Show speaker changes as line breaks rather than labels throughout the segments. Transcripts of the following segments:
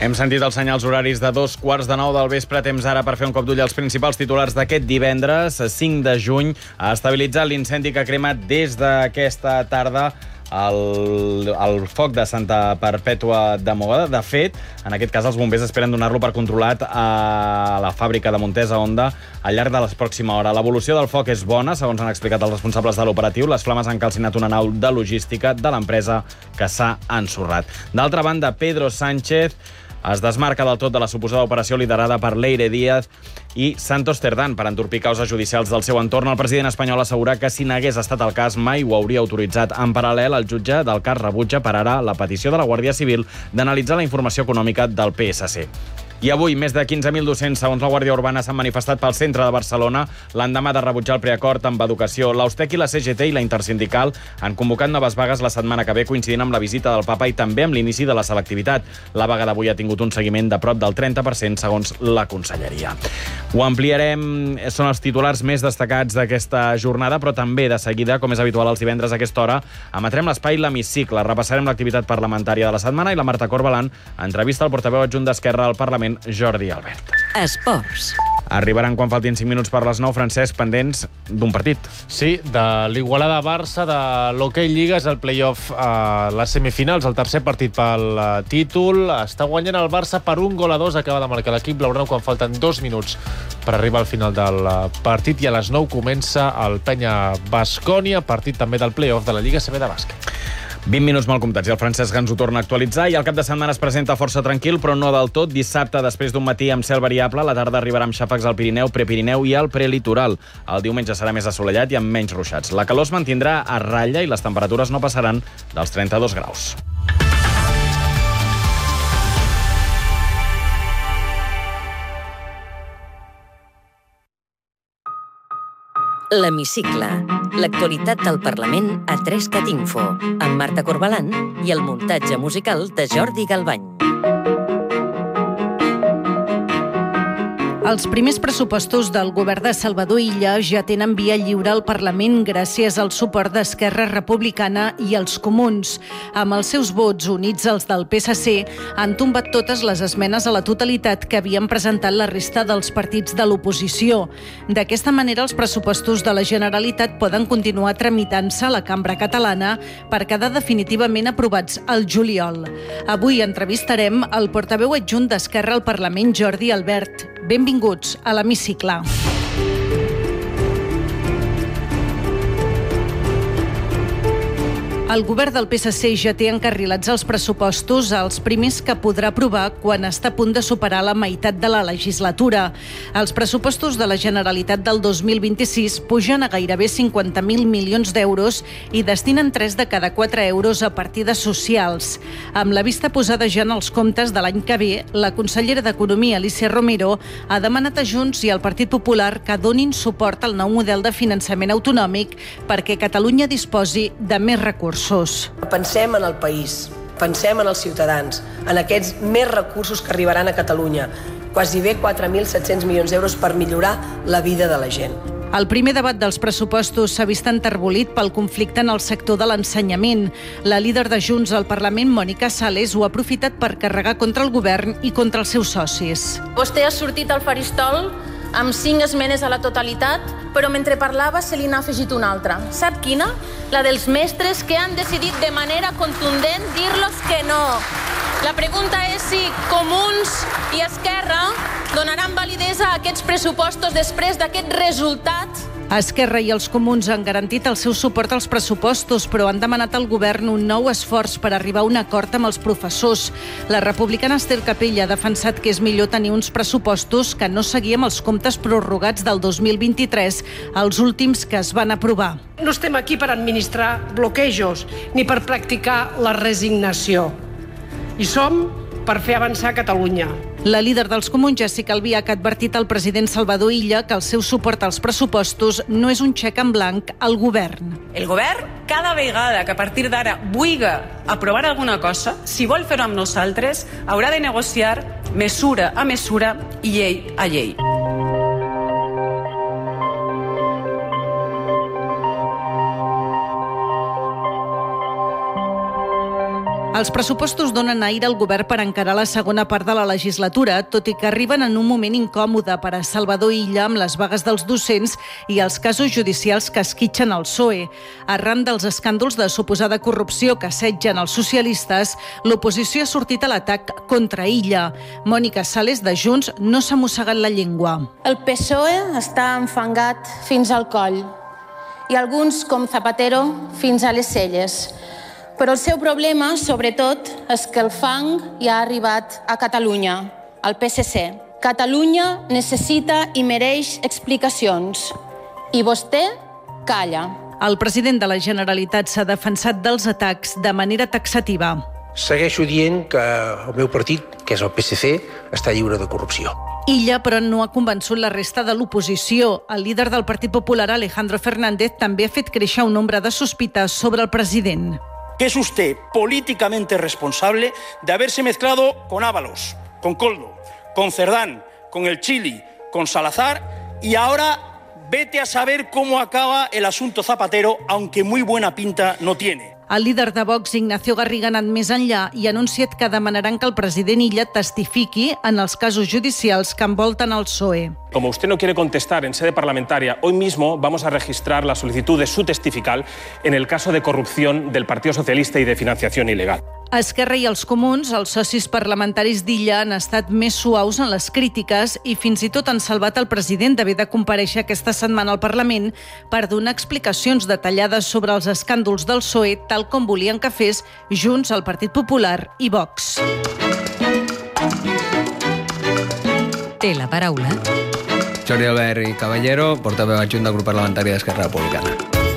Hem sentit els senyals horaris de 8:45 del vespre, temps ara per fer un cop d'ull als principals titulars d'aquest divendres, 5 de juny. Ha estabilitzat l'incendi que ha cremat des d'aquesta tarda el foc de Santa Perpètua de Mogoda. De fet, en aquest cas, els bombers esperen donar-lo per controlat a la fàbrica de Montesa Honda al llarg de la pròxima hora. L'evolució del foc és bona, segons han explicat els responsables de l'operatiu. Les flames han calcinat una nau de logística de l'empresa que s'ha ensorrat. D'altra banda, Pedro Sánchez es desmarca del tot de la suposada operació liderada per Leire Díaz i Santos Cerdán per entorpir causes judicials del seu entorn. El president espanyol assegura que si n'hagués estat el cas mai ho hauria autoritzat. En paral·lel, el jutge del cas rebutja per ara la petició de la Guàrdia Civil d'analitzar la informació econòmica del PSC. I avui, més de 15.200, segons la Guàrdia Urbana, s'han manifestat pel centre de Barcelona l'endemà de rebutjar el preacord amb educació. L'Austec i la CGT i la Intersindical han convocat noves vagues la setmana que ve, coincidint amb la visita del papa i també amb l'inici de la selectivitat. La vaga d'avui ha tingut un seguiment de prop del 30%, segons la Conselleria. Ho ampliarem, són els titulars més destacats d'aquesta jornada, però també de seguida, com és habitual els divendres a aquesta hora, emetrem l'espai L'Hemicicle. Repassarem l'activitat parlamentària de la setmana i la Marta Corbalan entrevista al portaveu adjunt d'Esquerra al Parlament, Jordi Albert.
Esports.
Arribaran quan faltin 5 minuts per les 9, Francesc, pendents d'un partit.
Sí, de l'Igualada-Barça, de l'Hockey Lliga, és el play-off a les semifinals, el tercer partit pel títol. Està guanyant el Barça per 1-2, acaba de marcar l'equip blaugrana quan falten 2 minuts per arribar al final del partit, i a les 9 comença el Penya-Bascònia, partit també del play-off de la Lliga CB de bàsquet.
20 minuts mal comptats i el Francesc ens ho torna a actualitzar, i el cap de setmana es presenta força tranquil, però no del tot. Dissabte, després d'un matí amb cel variable, la tarda arribarà amb xàfecs al Pirineu, Prepirineu i al prelitoral. El diumenge serà més assolellat i amb menys ruixats. La calor es mantindrà a ratlla i les temperatures no passaran dels 32 graus.
L'Hemicicle. L'actualitat del Parlament a 3cat Info, amb Marta Corbalan i el muntatge musical de Jordi Galbany.
Els primers pressupostos del govern de Salvador Illa ja tenen via lliure al Parlament gràcies al suport d'Esquerra Republicana i els Comuns. Amb els seus vots units als del PSC, han tombat totes les esmenes a la totalitat que havien presentat la resta dels partits de l'oposició. D'aquesta manera, els pressupostos de la Generalitat poden continuar tramitant-se a la Cambra Catalana per quedar definitivament aprovats al juliol. Avui entrevistarem el portaveu adjunt d'Esquerra al Parlament, Jordi Albert. Benvinguts a l'Hemicicle. El govern del PSC ja té encarrilats els pressupostos, els primers que podrà aprovar quan està a punt de superar la meitat de la legislatura. Els pressupostos de la Generalitat del 2026 pugen a gairebé 50.000 milions d'euros i destinen 3 de cada 4 euros a partides socials. Amb la vista posada ja en els comptes de l'any que ve, la consellera d'Economia, Alícia Romero, ha demanat a Junts i al Partit Popular que donin suport al nou model de finançament autonòmic perquè Catalunya disposi de més recursos.
Pensem en el país, pensem en els ciutadans, en aquests més recursos que arribaran a Catalunya, quasi bé 4.700 milions d'euros per millorar la vida de la gent.
El primer debat dels pressupostos s'ha vist enterbolit pel conflicte en el sector de l'ensenyament. La líder de Junts al Parlament, Mònica Sales, ho ha aprofitat per carregar contra el govern i contra els seus socis.
Vostè ha sortit al faristol amb 5 esmenes a la totalitat, però mentre parlava se li n'ha afegit una altra. Sap quina? La dels mestres que han decidit de manera contundent dir-los que no. La pregunta és si Comuns i Esquerra donaran validesa a aquests pressupostos després d'aquest resultat.
Esquerra i els Comuns han garantit el seu suport als pressupostos, però han demanat al govern un nou esforç per arribar a un acord amb els professors. La republicana Esther Capella ha defensat que és millor tenir uns pressupostos que no seguir amb els comptes prorrogats del 2023, els últims que es van aprovar.
No estem aquí per administrar bloquejos ni per practicar la resignació. Hi som per fer avançar Catalunya.
La líder dels Comuns, Jessica Albiach, ha advertit al president Salvador Illa que el seu suport als pressupostos no és un xec en blanc al govern.
El govern, cada vegada que a partir d'ara vulgui aprovar alguna cosa, si vol fer-ho amb nosaltres, haurà de negociar mesura a mesura i llei a llei.
Els pressupostos donen aire al govern per encarar la segona part de la legislatura, tot i que arriben en un moment incòmode per a Salvador Illa amb les vagues dels docents i els casos judicials que esquitxen el PSOE. Arran dels escàndols de suposada corrupció que assetgen els socialistes, l'oposició ha sortit a l'atac contra Illa. Mònica Sales, de Junts, no s'ha mossegat la llengua.
El PSOE està enfangat fins al coll i alguns, com Zapatero, fins a les celles. Però el seu problema, sobretot, és que el fang ja ha arribat a Catalunya, al PSC. Catalunya necessita i mereix explicacions. I vostè calla.
El president de la Generalitat s'ha defensat dels atacs de manera taxativa.
Segueixo dient que el meu partit, que és el PSC, està lliure de corrupció.
Illa, però, no ha convençut la resta de l'oposició. El líder del Partit Popular, Alejandro Fernández, també ha fet créixer un nombre de sospites sobre el president.
Que es usted políticamente responsable de haberse mezclado con Ábalos, con Koldo, con Cerdán, con el Chili, con Salazar, y ahora vete a saber cómo acaba el asunto Zapatero, aunque muy buena pinta no tiene.
El líder de Vox, Ignacio Garriga, ha anat més enllà i ha anunciat que demanaran que el president Illa testifiqui en els casos judicials que envolten el PSOE.
Como usted no quiere contestar en sede parlamentaria, hoy mismo vamos a registrar la solicitud de su testifical en el caso de corrupción del Partido Socialista y de financiación ilegal.
Esquerra i els comuns, els socis parlamentaris d'Illa, han estat més suaus en les crítiques i fins i tot han salvat el president d'haver de comparèixer aquesta setmana al Parlament per donar explicacions detallades sobre els escàndols del PSOE, tal com volien que fes Junts, el Partit Popular i Vox.
Té la paraula
Jordi Albert i Caballero, portaveu adjunt del grup parlamentari d'Esquerra Republicana.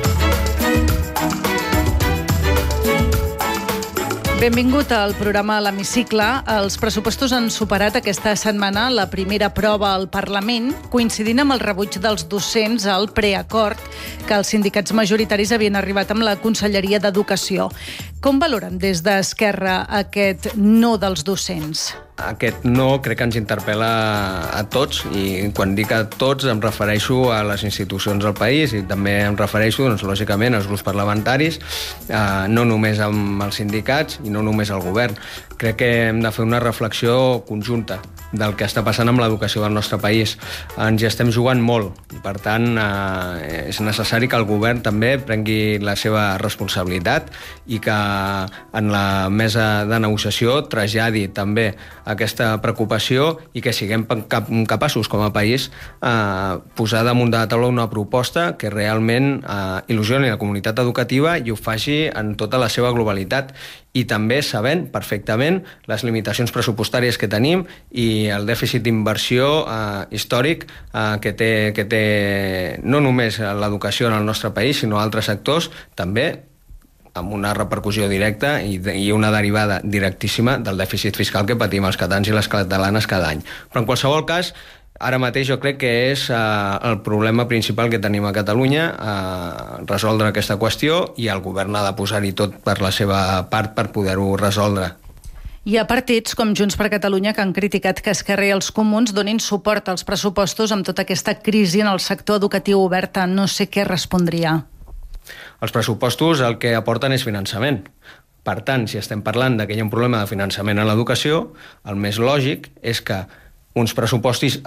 Benvingut al programa L'Hemicicle. Els pressupostos han superat aquesta setmana la primera prova al Parlament, coincidint amb el rebuig dels docents al preacord que els sindicats majoritaris havien arribat amb la Conselleria d'Educació. Com valoren des d'Esquerra aquest no dels docents?
Aquest no crec que ens interpel·la a tots, i quan dic a tots em refereixo a les institucions del país i també em refereixo, lògicament, als grups parlamentaris, no només amb els sindicats i no només al govern. Crec que hem de fer una reflexió conjunta del que està passant amb l'educació del nostre país. Ens hi estem jugant molt i, per tant, és necessari que el govern també prengui la seva responsabilitat i que en la mesa de negociació traslladi també aquesta preocupació i que siguem capaços com a país posar damunt de la taula una proposta que realment il·lusioni la comunitat educativa i ho faci en tota la seva globalitat, i també sabent perfectament les limitacions pressupostàries que tenim i el dèficit d'inversió històric que té no només l'educació en el nostre país, sinó altres sectors, també amb una repercussió directa i una derivada directíssima del dèficit fiscal que patim els catalans i les catalanes cada any. Però en qualsevol cas, ara mateix jo crec que és el problema principal que tenim a Catalunya, resoldre aquesta qüestió, i el govern ha de posar-hi tot per la seva part per poder-ho resoldre.
Hi ha partits com Junts per Catalunya que han criticat que Esquerra i els comuns donin suport als pressupostos amb tota aquesta crisi en el sector educatiu obert. No sé què respondria.
Els pressupostos el que aporten és finançament. Per tant, si estem parlant que hi ha un problema de finançament en l'educació, el més lògic és que uns pressupostos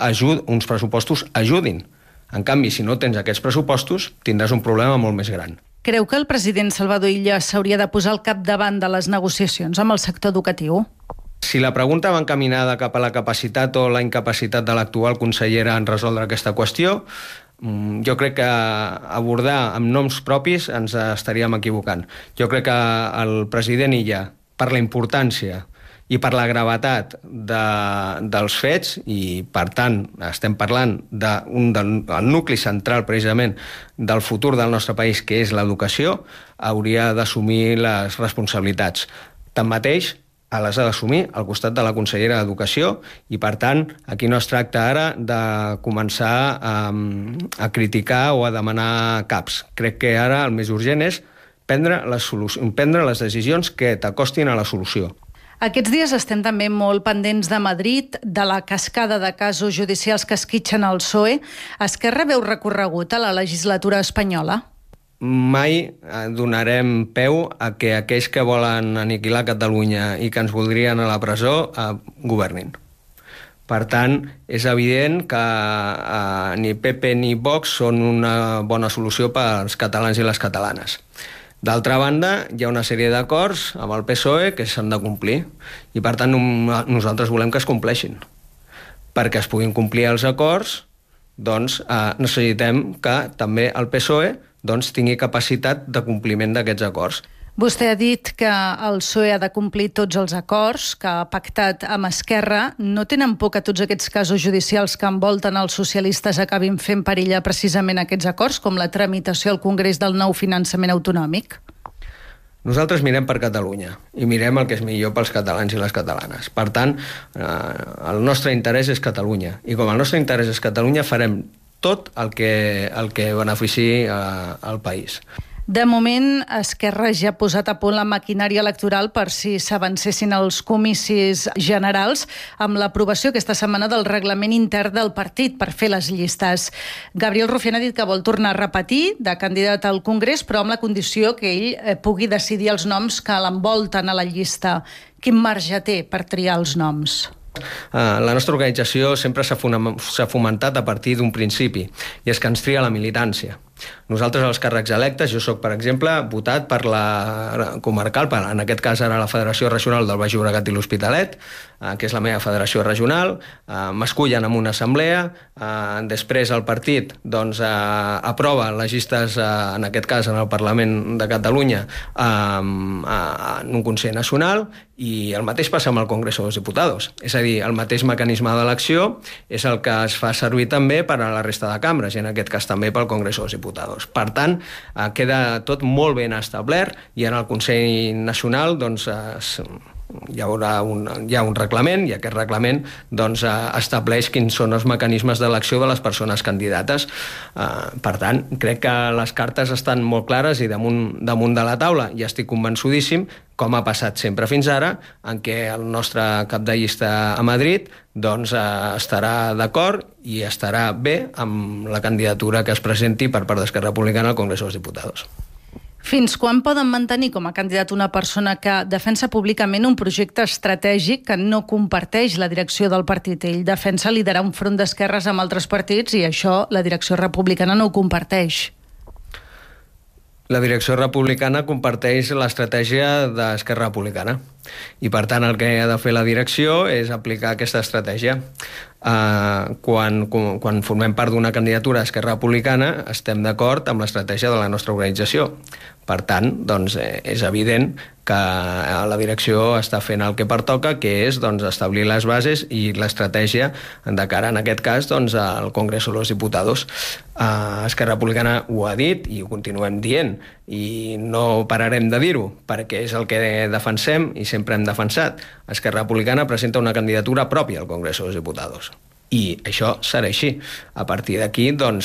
ajudin. En canvi, si no tens aquests pressupostos, tindràs un problema molt més gran.
Creu que el president Salvador Illa s'hauria de posar al capdavant de les negociacions amb el sector educatiu?
Si la pregunta va encaminada cap a la capacitat o la incapacitat de l'actual consellera en resoldre aquesta qüestió, jo crec que abordar amb noms propis ens estaríem equivocant. Jo crec que el president Illa, per la importància i per la gravetat dels fets, i per tant estem parlant del nucli central precisament del futur del nostre país, que és l'educació, hauria d'assumir les responsabilitats. Tanmateix, les ha d'assumir al costat de la consellera d'Educació, i per tant aquí no es tracta ara de començar a criticar o a demanar caps. Crec que ara el més urgent és prendre les decisions que t'acostin a la solució.
Aquests dies estem també molt pendents de Madrid, de la cascada de casos judicials que esquitxen el PSOE. Esquerra veu recorregut a la legislatura espanyola?
mai donarem peu a que aquells que volen aniquilar Catalunya i que ens voldrien a la presó governin. Per tant, és evident que ni PP ni Vox són una bona solució pels catalans i les catalanes. D'altra banda, hi ha una sèrie d'acords amb el PSOE que s'han de complir i, per tant, nosaltres volem que es compleixin. Perquè es puguin complir els acords, doncs necessitem que també el PSOE tingui capacitat de compliment d'aquests acords.
Vostè ha dit que el PSOE ha de complir tots els acords que ha pactat amb Esquerra. No tenen por que tots aquests casos judicials que envolten els socialistes acabin fent perillar precisament aquests acords, com la tramitació al Congrés del nou finançament autonòmic?
Nosaltres mirem per Catalunya i mirem el que és millor pels catalans i les catalanes. Per tant, el nostre interès és Catalunya. I com el nostre interès és Catalunya, farem tot el que beneficiï al país.
De moment, Esquerra ja ha posat a punt la maquinària electoral per si s'avancessin els comicis generals amb l'aprovació aquesta setmana del reglament intern del partit per fer les llistes. Gabriel Rufián ha dit que vol tornar a repetir de candidat al Congrés, però amb la condició que ell pugui decidir els noms que l'envolten a la llista. Quin marge té per triar els noms?
La nostra organització sempre s'ha fomentat a partir d'un principi, i és que ens tria la militància. Nosaltres, els càrrecs electes, jo soc, per exemple, votat per la comarcal, en aquest cas ara la Federació Regional del Baix Llobregat i l'Hospitalet, que és la meva federació regional, m'escullen en una assemblea, després el partit aprova les llistes, en aquest cas en el Parlament de Catalunya, en un Consell Nacional, i el mateix passa amb el Congreso de los Diputados. És a dir, el mateix mecanisme d'elecció és el que es fa servir també per a la resta de cambres, i en aquest cas també pel Congreso de los Diputados. Per tant, queda tot molt ben establert, i en el Consell Nacional hi ha un reglament, i aquest reglament estableix quins són els mecanismes d'elecció de les persones candidates. Per tant, crec que les cartes estan molt clares i damunt de la taula, i estic convençudíssim, com ha passat sempre fins ara, en què el nostre cap de llista a Madrid estarà d'acord i estarà bé amb la candidatura que es presenti per part d'Esquerra Republicana al Congrés dels Diputats.
Fins quan poden mantenir com a candidat una persona que defensa públicament un projecte estratègic que no comparteix la direcció del partit? Ell defensa liderar un front d'esquerres amb altres partits i això la direcció republicana no ho comparteix.
La direcció republicana comparteix l'estratègia d'Esquerra Republicana i, per tant, el que ha de fer la direcció és aplicar aquesta estratègia. Quan formem part d'una candidatura d'Esquerra Republicana estem d'acord amb l'estratègia de la nostra organització. Per tant, és evident que la direcció està fent el que pertoca, que és establir les bases i l'estratègia de cara, en aquest cas, al Congreso de los Diputados. Esquerra Republicana ho ha dit i ho continuem dient, i no pararem de dir-ho, perquè és el que defensem i sempre hem defensat. Esquerra Republicana presenta una candidatura pròpia al Congreso de los Diputados. I això serà així. A partir d'aquí,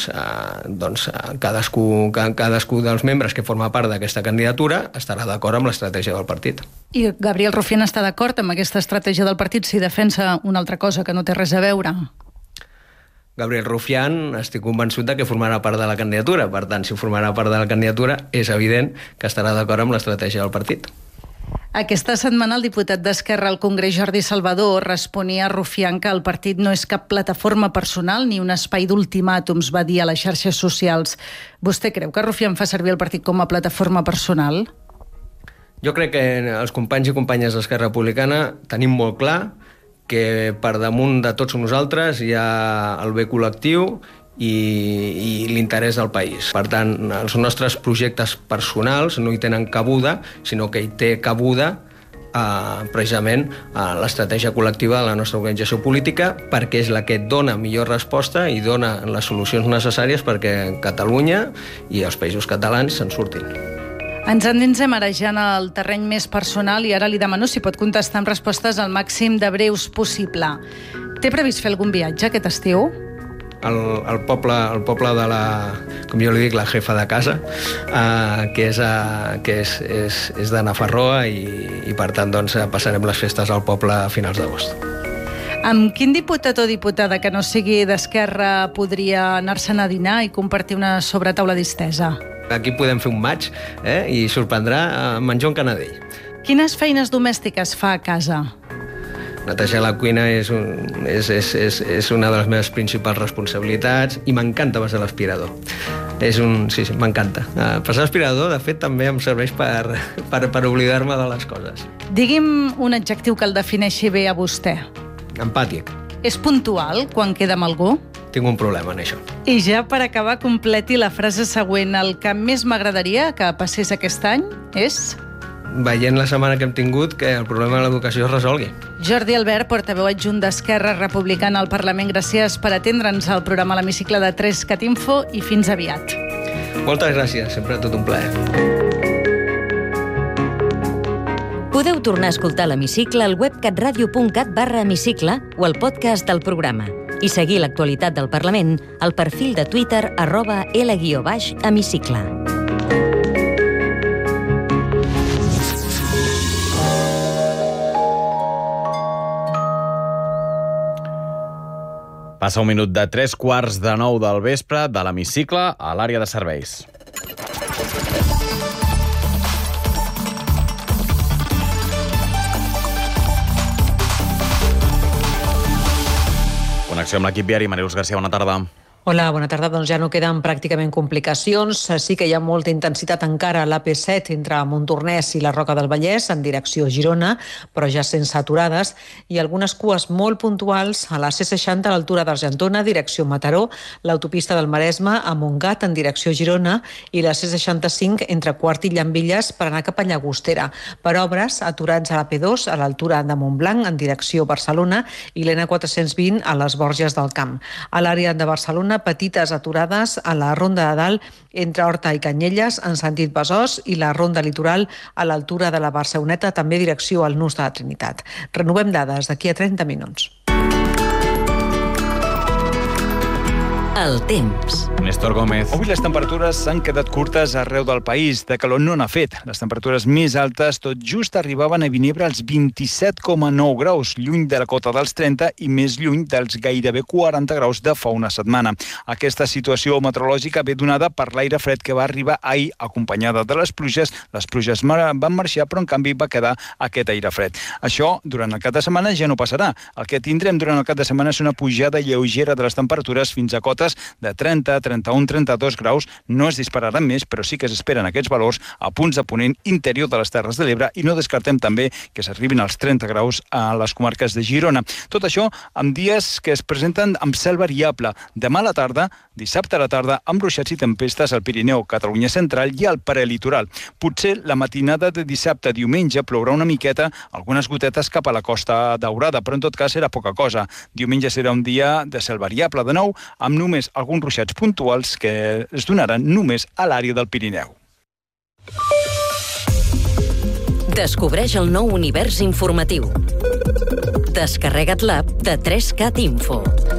cadascú dels membres que forma part d'aquesta candidatura estarà d'acord amb l'estratègia del partit.
I Gabriel Rufián està d'acord amb aquesta estratègia del partit si defensa una altra cosa que no té res a veure?
Gabriel Rufián, estic convençut que formarà part de la candidatura. Per tant, si formarà part de la candidatura, és evident que estarà d'acord amb l'estratègia del partit.
Aquesta setmana el diputat d'Esquerra al Congrés, Jordi Salvador, responia a Rufián que el partit no és cap plataforma personal ni un espai d'ultimàtums, va dir a les xarxes socials. Vostè creu que Rufián fa servir el partit com a plataforma personal?
Jo crec que els companys i companyes d'Esquerra Republicana tenim molt clar que per damunt de tots nosaltres hi ha el bé col·lectiu i l'interès del país. Per tant, els nostres projectes personals no hi tenen cabuda, sinó que hi té cabuda precisament l'estratègia col·lectiva de la nostra organització política, perquè és la que dona millor resposta i dona les solucions necessàries perquè Catalunya i els països catalans se'n surtin.
Ens endinsem ara ja en el terreny més personal i ara li demano si pot contestar amb respostes al màxim de breus possible. Té previst fer algun viatge aquest estiu?
El poble de la, com jo li dic, la jefa de casa, que és de Nafarroa i per tant passarem les festes al poble a finals d'agost.
Amb quin diputat o diputada que no sigui d'Esquerra podria anar-se'n a dinar i compartir una sobretaula distesa?
Aquí podem fer un match i sorprendrà menjar un canadell.
Quines feines domèstiques fa a casa?
Netejar la cuina és una de les meves principals responsabilitats i m'encanta passar l'aspirador. Sí, m'encanta. Passar l'aspirador, de fet, també em serveix per oblidar-me de les coses.
Digui'm un adjectiu que el defineixi bé a vostè.
Empàtic.
És puntual quan queda amb algú?
Tinc un problema en això.
I ja per acabar, completi la frase següent. El que més m'agradaria que passés aquest any és...
Veient la setmana que hem tingut, que el problema de l'educació es resolgui.
Jordi Albert, portaveu adjunt d'Esquerra Republicana al Parlament, gràcies per atendre'ns al programa L'Hemicicle de 3cat Info i fins aviat.
Moltes gràcies, sempre tot un plaer.
Podeu tornar a escoltar l'Hemicicle al web catradio.cat/hemicicle o al podcast del programa i seguir l'actualitat del Parlament al perfil de Twitter @L_hemicicle.
Passa un minut de 8:45 del vespre de l'Hemicicle a l'àrea de serveis. Connexió amb l'equip viari. Marius Garcia, bona tarda.
Hola, bona tarda. Doncs ja no queden pràcticament complicacions. Sí que hi ha molta intensitat encara a l'AP7 entre Montornès i la Roca del Vallès en direcció Girona, però ja sense aturades, i algunes cues molt puntuals a la C60 a l'altura d'Argentona, direcció Mataró, l'autopista del Maresme a Montgat en direcció Girona i la C65 entre Quart i Llambilles per anar cap a Llagostera. Per obres, aturats a la P2 a l'altura de Montblanc en direcció Barcelona i l'N420 a les Borges del Camp. A l'àrea de Barcelona, petites aturades a la Ronda de Dalt entre Horta i Canyelles en sentit Besòs i la Ronda Litoral a l'altura de la Barceloneta, també direcció al Nus de la Trinitat. Renovem dades d'aquí a 30 minuts.
El temps.
Néstor Gómez.
Avui les temperatures s'han quedat curtes arreu del país. De calor no n'ha fet. Les temperatures més altes tot just arribaven a Vinebre als 27,9 graus, lluny de la cota dels 30 i més lluny dels gairebé 40 graus de fa una setmana. Aquesta situació meteorològica ve donada per l'aire fred que va arribar ahir acompanyada de les pluges. Les pluges van marxar, però en canvi va quedar aquest aire fred. Això durant el cap de setmana ja no passarà. El que tindrem durant el cap de setmana és una pujada lleugera de les temperatures fins a cotes de 30, 31, 32 graus. No es dispararan més, però sí que s'esperen aquests valors a punts de ponent interior de les Terres de l'Ebre i no descartem també que s'arribin als 30 graus a les comarques de Girona. Tot això amb dies que es presenten amb cel variable. Demà a la tarda, dissabte a la tarda, amb ruixats i tempestes al Pirineu, Catalunya central i al prelitoral. Potser la matinada de dissabte, diumenge, plourà una miqueta, algunes gotetes cap a la Costa Daurada, però en tot cas serà poca cosa. Diumenge serà un dia de cel variable de nou, amb només alguns ruixats puntuals que es donaran només a l'àrea del Pirineu.
Descobreix el nou univers informatiu. Descarrega't l'app de 3cat Info.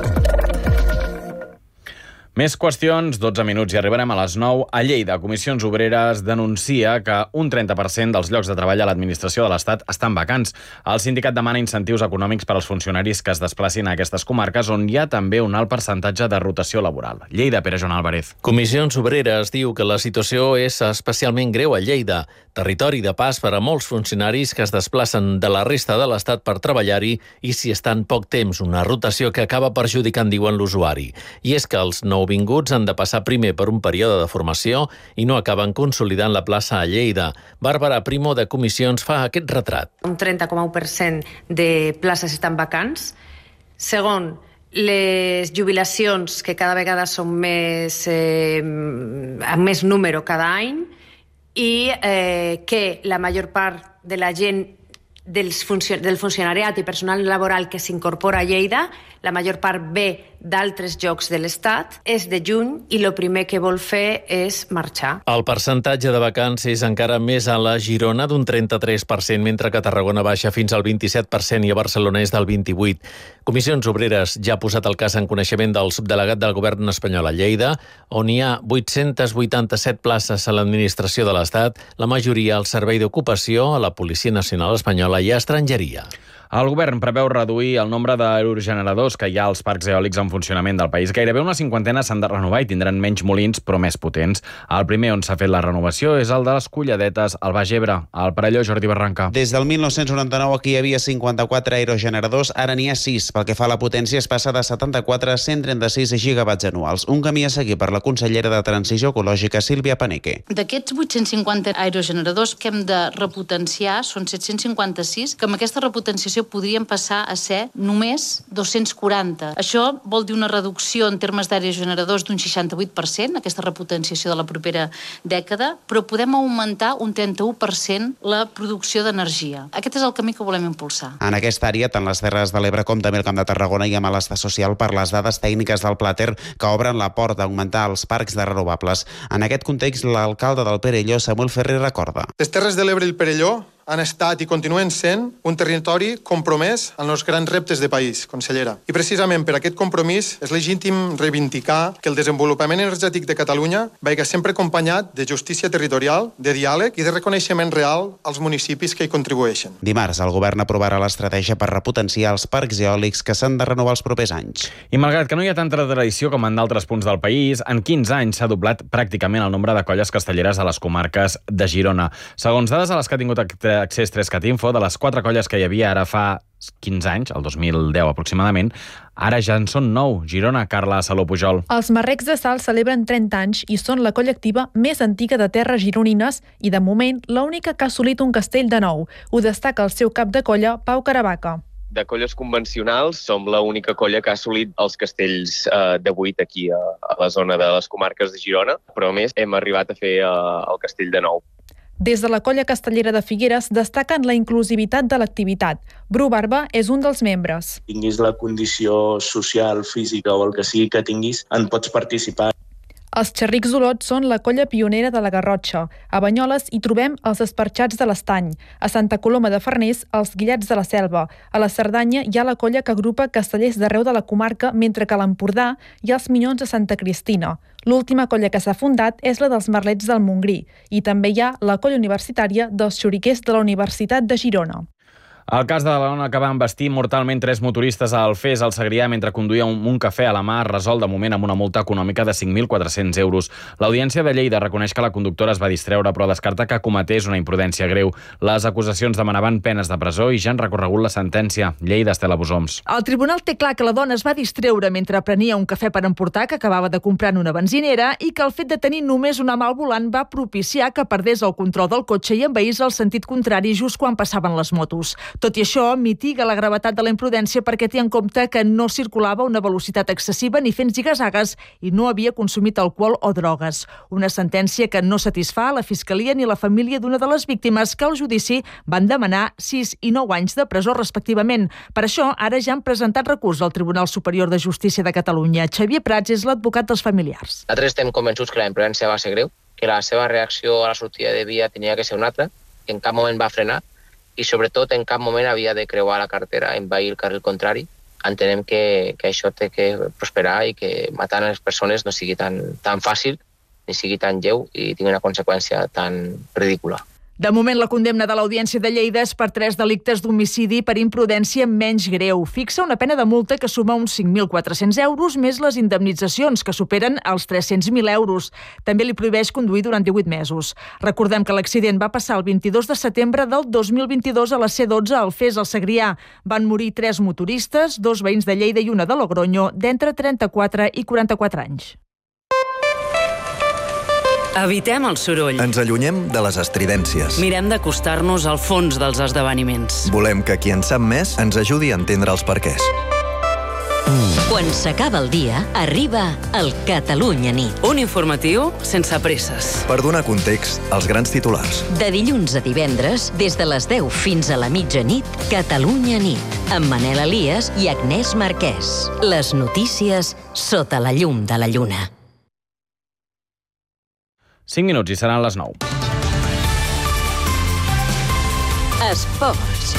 Més qüestions, 12 minuts i arribarem a les 9. A Lleida, Comissions Obreres denuncia que un 30% dels llocs de treball a l'administració de l'Estat estan vacants. El sindicat demana incentius econòmics per als funcionaris que es desplacin a aquestes comarques on hi ha també un alt percentatge de rotació laboral. Lleida, Pere Joan Álvarez.
Comissions Obreres diu que la situació és especialment greu a Lleida, territori de pas per a molts funcionaris que es desplacen de la resta de l'Estat per treballar-hi i si estan poc temps, una rotació que acaba perjudicant, diuen l'usuari. I és que els nouvinguts han de passar primer per un període de formació i no acaben consolidant la plaça a Lleida. Bàrbara Primo, de Comissions, fa aquest retrat.
Un 30,1% de places estan vacants. Segon, les jubilacions, que cada vegada són més, amb més número cada any, i que la major part de la gent del funcionariat i personal laboral que s'incorpora a Lleida, la major part ve d'altres llocs de l'Estat, és de juny i el primer que vol fer és marxar.
El percentatge de vacants és encara més a la Girona, d'un 33%, mentre que a Tarragona baixa fins al 27% i a Barcelona és del 28%. Comissions Obreres ja ha posat el cas en coneixement del subdelegat del govern espanyol a Lleida, on hi ha 887 places a l'administració de l'Estat, la majoria al Servei d'Ocupació, a la Policia Nacional Espanyola i a Estrangeria.
El govern preveu reduir el nombre d'aerogeneradors que hi ha als parcs eòlics en funcionament del país. Gairebé una cinquantena s'han de renovar i tindran menys molins, però més potents. El primer on s'ha fet la renovació és el de les Colladetes, al Baix Ebre. Al Perelló, Jordi Barranca.
Des del 1999 aquí hi havia 54 aerogeneradors, ara n'hi ha 6. Pel que fa a la potència es passa de 74 a 136 gigawatts anuals. Un camí a seguir per la consellera de Transició Ecològica, Sílvia Paneque.
D'aquests 850 aerogeneradors que hem de repotenciar, són 756, que amb aquesta repotenciació podrien passar a ser només 240. Això vol dir una reducció en termes d'aerogeneradors d'un 68%, aquesta repotenciació de la propera dècada, però podem augmentar un 31% la producció d'energia. Aquest és el camí que volem impulsar.
En aquesta àrea, tant les Terres de l'Ebre com també el Camp de Tarragona hi ha malestar social per les dades tècniques del Plater que obren la porta a augmentar els parcs de renovables. En aquest context, l'alcalde del Perelló, Samuel Ferrer, recorda.
Les Terres de l'Ebre i el Perelló han estat i continuen sent un territori compromès en els grans reptes de país, consellera. I precisament per aquest compromís és legítim reivindicar que el desenvolupament energètic de Catalunya vagi sempre acompanyat de justícia territorial, de diàleg i de reconeixement real als municipis que hi contribueixen.
Dimarts, el govern aprovarà l'estratègia per repotenciar els parcs eòlics que s'han de renovar els propers anys.
I malgrat que no hi ha tanta tradició com en d'altres punts del país, en 15 anys s'ha doblat pràcticament el nombre de colles castelleres a les comarques de Girona. Segons dades a les que ha tingut accés 3CatInfo, de les 4 colles que hi havia ara fa 15 anys, el 2010 aproximadament, ara ja en són 9. Girona, Carla Saló Pujol.
Els Marrecs de Sal celebren 30 anys i són la colla activa més antiga de terres gironines i, de moment, l'única que ha assolit un castell de nou. Ho destaca el seu cap de colla, Pau Caravaca.
De colles convencionals som l'única colla que ha assolit els castells de 8 aquí a la zona de les comarques de Girona, però a més hem arribat a fer el castell de 9.
Des de la colla castellera de Figueres destaquen la inclusivitat de l'activitat. Bru Barba és un dels membres.
Tinguis la condició social, física o el que sigui que tinguis, en pots participar.
Els Xerrics d'Olot són la colla pionera de la Garrotxa. A Banyoles hi trobem els Esparxats de l'Estany. A Santa Coloma de Farners, els Guillats de la Selva. A la Cerdanya hi ha la colla que agrupa castellers d'arreu de la comarca, mentre que a l'Empordà hi ha els Minyons de Santa Cristina. L'última colla que s'ha fundat és la dels Merlets del Montgrí. I també hi ha la colla universitària dels Xoriquers de la Universitat de Girona.
El cas de la dona que va embestir mortalment 3 motoristes a Alfés, al Segrià, mentre conduïa un cafè a la mà, resol de moment amb una multa econòmica de 5.400 euros. L'Audiència de Lleida reconeix que la conductora es va distreure, però descarta que cometés una imprudència greu. Les acusacions demanaven penes de presó i ja han recorregut la sentència. Lleida, Estela Bosoms.
El tribunal té clar que la dona es va distreure mentre prenia un cafè per emportar que acabava de comprar en una benzinera i que el fet de tenir només una mà al volant va propiciar que perdés el control del cotxe i envaís el sentit contrari just quan passaven les motos. Tot i això, mitiga la gravetat de la imprudència perquè té en compte que no circulava a una velocitat excessiva ni fent zigazagues i no havia consumit alcohol o drogues. Una sentència que no satisfà la Fiscalia ni la família d'una de les víctimes que al judici van demanar 6 i 9 anys de presó respectivament. Per això, ara ja han presentat recurs al Tribunal Superior de Justícia de Catalunya. Xavier Prats és l'advocat dels familiars.
Nosaltres estem convençuts que la imprudència va ser greu, que la seva reacció a la sortida de via tenia que ser una altra, que en cap moment va frenar i sobretot en cap moment havia de creuar la carretera, envair el carril contrari. Entenem que això té que prosperar i que matar les persones no sigui tan fàcil, ni sigui tan lleu i tingui una conseqüència tan ridícula.
De moment, la condemna de l'Audiència de Lleida és per 3 delictes d'homicidi per imprudència menys greu. Fixa una pena de multa que suma uns 5.400 euros més les indemnitzacions, que superen els 300.000 euros. També li prohibeix conduir durant 18 mesos. Recordem que l'accident va passar el 22 de setembre del 2022 a la C12 a Alfés, al Segrià. Van morir 3 motoristes, 2 veïns de Lleida i una de Logroño, d'entre 34 i 44 anys.
Evitem el soroll.
Ens allunyem de les estridències.
Mirem d'acostar-nos al fons dels esdeveniments.
Volem que qui en sap més ens ajudi a entendre els perquès.
Quan s'acaba el dia, arriba el Catalunya Nit.
Un informatiu sense presses.
Per donar context als grans titulars.
De dilluns a divendres, des de les 10 fins a la mitjanit, Catalunya Nit, amb Manel Elias i Agnès Marquès. Les notícies sota la llum de la lluna.
5 minuts i seran les 9.
Esports.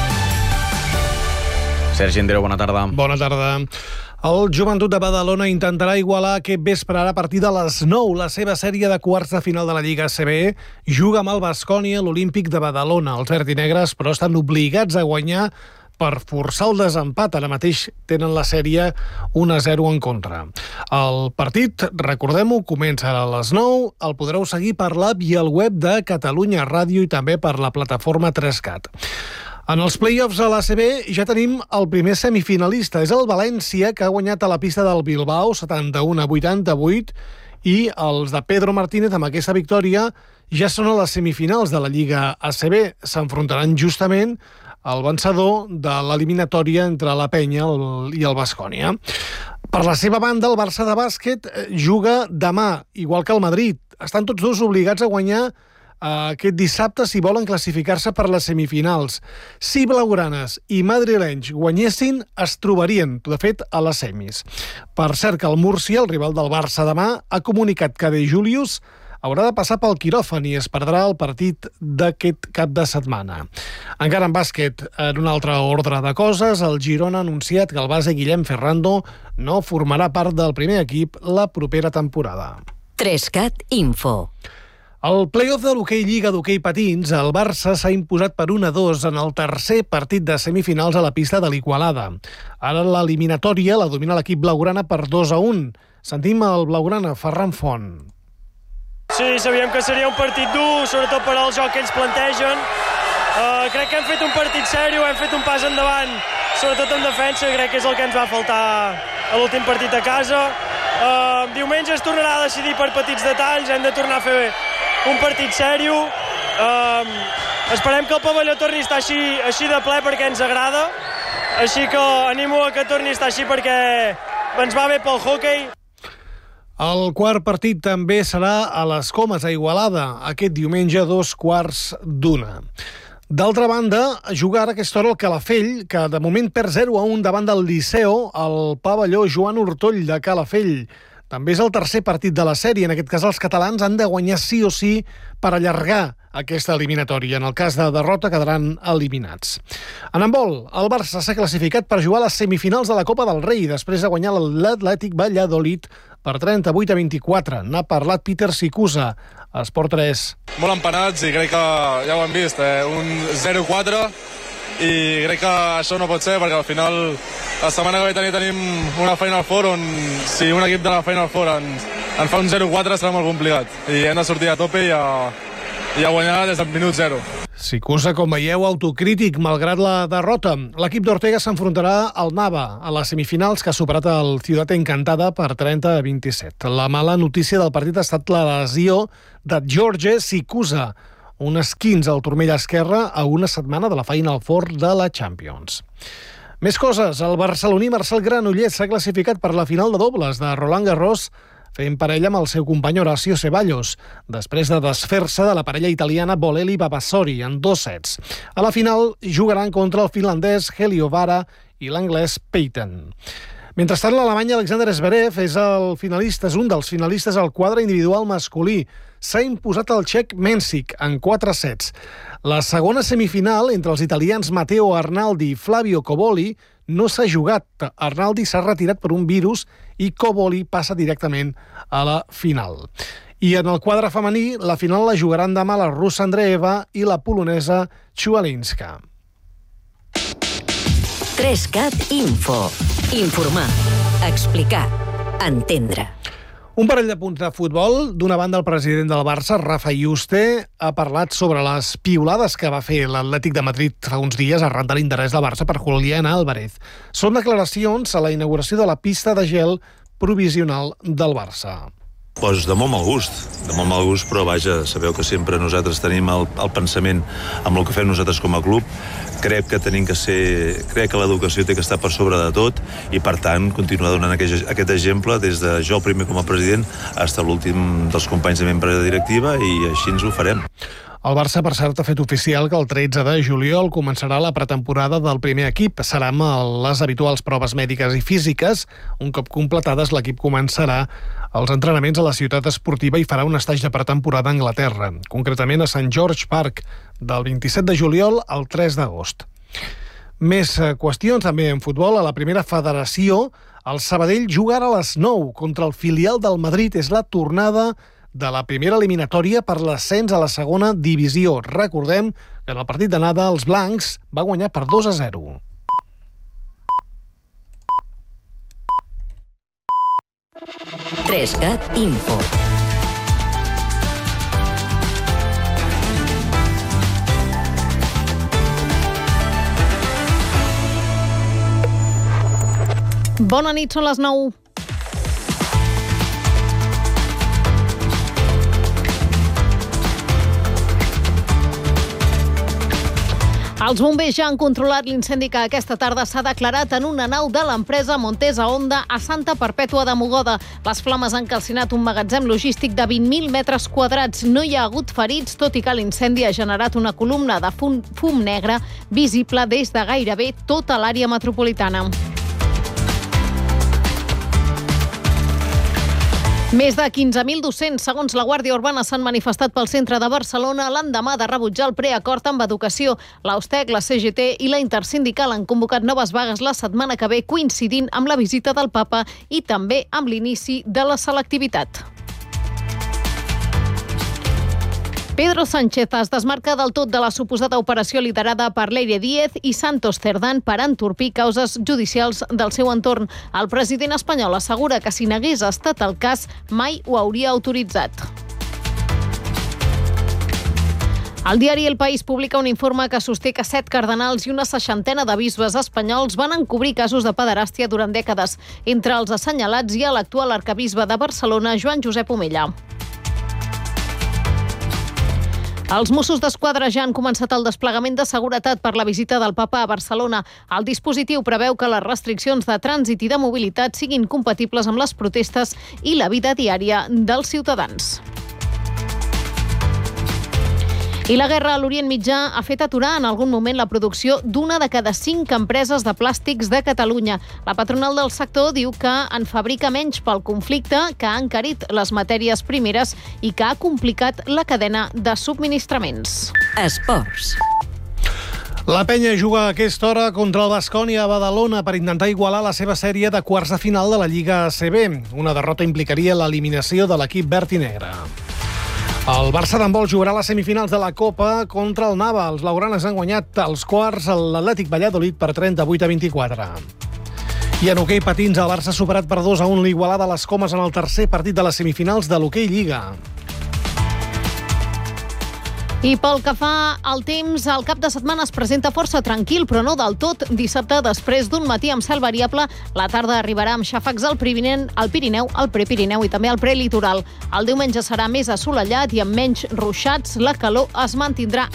Sergi Andreu, bona tarda.
Bona tarda. El Joventut de Badalona intentarà igualar aquest vespre a partir de les 9 la seva sèrie de quarts de final de la Lliga ACB. Juga amb el Baskonia, l'Olímpic de Badalona. Els verdinegres, però, estan obligats a guanyar per forçar el desempat. Ara mateix tenen la sèrie 1-0 en contra. El partit, recordem-ho, comença a les 9. El podreu seguir per l'app i el web de Catalunya Ràdio i també per la plataforma 3CAT. En els play-offs a l'ACB ja tenim el primer semifinalista. És el València, que ha guanyat a la pista del Bilbao 71-88, i els de Pedro Martínez, amb aquesta victòria, ja són a les semifinals de la Lliga ACB. S'enfrontaran justament el vencedor de l'eliminatòria entre la Penya i el Baskonia. Per la seva banda, el Barça de bàsquet juga demà, igual que el Madrid. Estan tots dos obligats a guanyar aquest dissabte si volen classificar-se per les semifinals. Si blaugranes i madrilenys guanyessin, es trobarien, de fet, a les semis. Per cert que el Múrcia, el rival del Barça demà, ha comunicat que De Julius haurà de passar pel quiròfan i es perdrà el partit d'aquest cap de setmana. Encara en bàsquet, en un altre ordre de coses, el Girona ha anunciat que el base Guillem Ferrando no formarà part del primer equip la propera temporada.
3CAT Info.
Al play-off de l'hoquei Lliga d'hoquei patins, el Barça s'ha imposat per 1-2 en el tercer partit de semifinals a la pista de l'Igualada. Ara l'eliminatòria la domina l'equip blaugrana per 2-1. Sentim el blaugrana, Ferran Font.
Sí, sabíem que seria un partit dur, sobretot per al joc que ells plantegen. Crec que hem fet un partit sèrio, hem fet un pas endavant, sobretot en defensa, crec que és el que ens va faltar a l'últim partit a casa. Diumenge es tornarà a decidir per petits detalls, hem de tornar a fer un partit sèrio. Esperem que el pavelló torni a estar així de ple perquè ens agrada, així que animo a que torni a estar així perquè ens va bé pel hoquei.
El quart partit també serà a les Comes, a Igualada, aquest diumenge 2:15. D'altra banda, jugar a aquesta hora el Calafell, que de moment perd 0-1 davant del Liceo, al pavelló Joan Ortoll de Calafell. També és el tercer partit de la sèrie. En aquest cas, els catalans han de guanyar sí o sí per allargar aquesta eliminatòria. En el cas de derrota, quedaran eliminats. En handbol, el Barça s'ha classificat per jugar a les semifinals de la Copa del Rei, després de guanyar l'Atlètic Valladolid per 38-24. N'ha parlat Peter Sicusa, a Esport 3.
Molt empanats i crec que ja ho hem vist, un 0-4, i crec que això no pot ser perquè al final la setmana que ve tenim una Final Four on si un equip de la Final Four en fa un 0-4 serà molt complicat i hem de sortir a tope i a guanyar des del minut 0.
Sicusa, com veieu, autocrític malgrat la derrota. L'equip d'Ortega s'enfrontarà al Nava a les semifinals, que ha superat el Ciutat Encantada per 30-27. La mala notícia del partit ha estat la lesió de George Sicusa, un esquinç al turmell esquerre a una setmana de la Final Four de la Champions. Més coses. El barceloní Marcel Granollers s'ha classificat per la final de dobles de Roland Garros fent parella amb el seu company Horacio Ceballos, després de desfer-se de la parella italiana Bolelli Babassori en 2 sets. A la final jugaran contra el finlandès Helio Vara i l'anglès Peyton. Mentrestant, l'alemany Alexander Zverev és un dels finalistes al quadre individual masculí. S'ha imposat el txec Mensik en 4 sets. La segona semifinal entre els italians Matteo Arnaldi i Flavio Cobolli no s'ha jugat. Arnaldi s'ha retirat per un virus i Cobolli passa directament a la final. I en el quadre femení, la final la jugaran demà la russa Andreeva i la polonesa Chualinska.
3CAT Info. Informar, explicar, entendre.
Un parell de punts de futbol. D'una banda, el president del Barça, Rafa Yuste, ha parlat sobre les piulades que va fer l'Atlètic de Madrid fa uns dies arran de l'interès del Barça per Julián Álvarez. Són declaracions a la inauguració de la pista de gel provisional del Barça.
Pues de molt mal gust, però vaja, sabeu que sempre nosaltres tenim el pensament amb el que fem nosaltres com a club. Crec que l'educació té que estar per sobre de tot i, per tant, continuar donant aquest exemple des de jo primer com a president fins a l'últim dels companys de membre directiva, i així ens ho farem.
El Barça, per cert, ha fet oficial que el 13 de juliol començarà la pretemporada del primer equip. Serà amb les habituals proves mèdiques i físiques. Un cop completades, l'equip començarà els entrenaments a la ciutat esportiva i farà un estatge de pretemporada a Anglaterra, concretament a St. George Park, del 27 de juliol al 3 d'agost. Més qüestions també en futbol. A la primera federació, el Sabadell jugarà a les 9 contra el filial del Madrid. És la tornada de la primera eliminatòria per l'ascens a la segona divisió. Recordem que en el partit d'anada els blancs va guanyar per 2-0.
3CAT Info.
Bona nit, són les 9. Els bombers ja han controlat l'incendi que aquesta tarda s'ha declarat en una nau de l'empresa Montesa Honda a Santa Perpètua de Mogoda. Les flames han calcinat un magatzem logístic de 20.000 metres quadrats. No hi ha hagut ferits, tot i que l'incendi ha generat una columna de fum negre visible des de gairebé tota l'àrea metropolitana. Més de 15.200, segons la Guàrdia Urbana, s'han manifestat pel centre de Barcelona l'endemà de rebutjar el preacord amb educació. L'Austec, la CGT i la Intersindical han convocat noves vagues la setmana que ve, coincidint amb la visita del papa i també amb l'inici de la selectivitat. Pedro Sánchez es desmarca del tot de la suposada operació liderada per Leire Díez i Santos Cerdán per entorpir causes judicials del seu entorn. El president espanyol assegura que si n'hagués estat el cas, mai ho hauria autoritzat. El diari El País publica un informe que sosté que 7 cardenals i una 60ena de bisbes espanyols van encobrir casos de pederàstia durant dècades. Entre els assenyalats hi ha l'actual arcabisbe de Barcelona, Joan Josep Omella. Els Mossos d'Esquadra ja han començat el desplegament de seguretat per la visita del papa a Barcelona. El dispositiu preveu que les restriccions de trànsit i de mobilitat siguin compatibles amb les protestes i la vida diària dels ciutadans. I la guerra a l'Orient Mitjà ha fet aturar en algun moment la producció d'una de cada 5 empreses de plàstics de Catalunya. La patronal del sector diu que en fabrica menys pel conflicte, que ha encarit les matèries primeres i que ha complicat la cadena de subministraments.
Esports.
La penya juga a aquesta hora contra el Baskonia a Badalona per intentar igualar la seva sèrie de quarts de final de la Lliga ACB. Una derrota implicaria l'eliminació de l'equip verd i negre. El Barça d'handbol jugarà les semifinals de la Copa contra el Nava. Els blaugranes han guanyat els quarts a l'Atlètic Valladolid per 38-24. I en hoquei patins, el Barça ha superat per 2-1 l'Igualada a les Comes en el tercer partit de les semifinals de l'hoquei Lliga.
I pel que fa al temps, el cap de setmana es presenta força tranquil, però no del tot. Dissabte, després d'un matí amb cel variable, la tarda arribarà amb xàfecs al Pirineu, al Prepirineu i també al Prelitoral. El diumenge serà més assolellat i amb menys ruixats. La calor es mantindrà